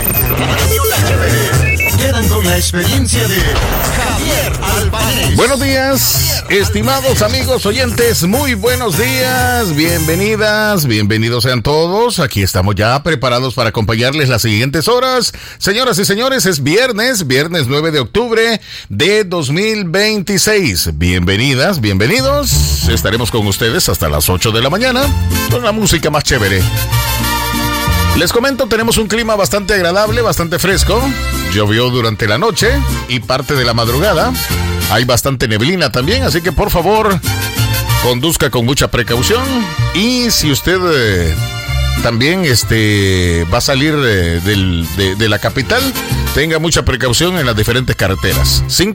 Radio La Chévere. Quedan con la experiencia de Javier Albanés. Buenos días, estimados amigos oyentes, muy buenos días, bienvenidas, bienvenidos sean todos. Aquí estamos ya preparados para acompañarles las siguientes horas. Señoras y señores, es viernes 9 de octubre de 2026. Bienvenidas, bienvenidos. Estaremos con ustedes hasta las 8 de la mañana con la música más chévere. Les comento, tenemos un clima bastante agradable, bastante fresco. Llovió durante la noche y parte de la madrugada. Hay bastante neblina también, así que por favor, conduzca con mucha precaución. Y si usted también va a salir de la capital, tenga mucha precaución en las diferentes carreteras.